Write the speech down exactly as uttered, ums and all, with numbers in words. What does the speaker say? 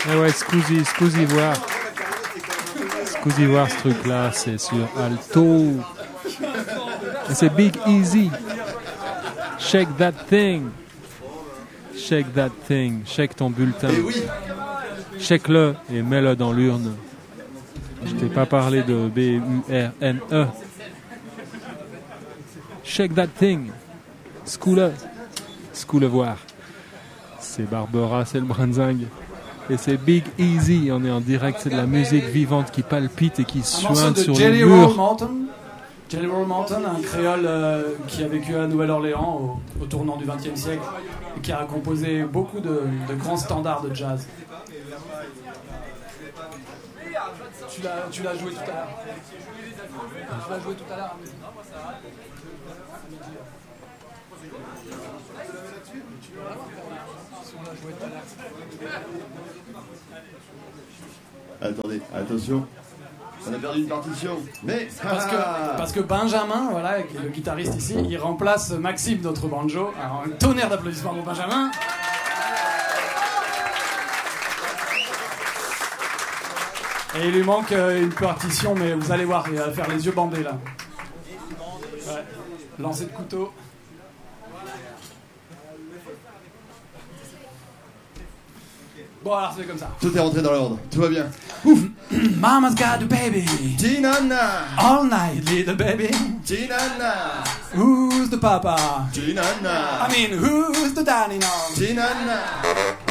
Eh ouais, scusi, scusi voir. Scusi voir ce truc-là, c'est sur alto. Et c'est Big Easy. Shake that thing. Shake that thing. Shake ton bulletin. Et oui. Shake-le et mets-le dans l'urne. Je t'ai pas parlé de B U R N E. Shake that thing. Scoule. Scoule voir. C'est Barbara, c'est le Branzing. Et c'est Big Easy. On est en direct, c'est de la musique vivante qui palpite et qui suinte sur Jelly les Roll murs. Mountain. Jelly Roll Mountain, un créole euh, qui a vécu à Nouvelle-Orléans au, au tournant du vingtième siècle et qui a composé beaucoup de, de grands standards de jazz. Tu l'as, tu l'as joué tout à l'heure. Tu l'as joué tout à l'heure. Attendez, attention. On a perdu une partition. Mais Parce que, parce que Benjamin, voilà, qui est le guitariste ici, il remplace Maxime, notre banjo. Alors, un tonnerre d'applaudissements pour Benjamin. Et il lui manque euh, une partition, mais vous allez voir, il va faire les yeux bandés là. Ouais. Lancer de couteau. Bon, alors c'est comme ça. tout est rentré dans l'ordre. Tout va bien. Mama's got a baby. Tinana. All night, little baby. Tinana. Who's the papa? Tinana. I mean, who's the daddy now? Tinana.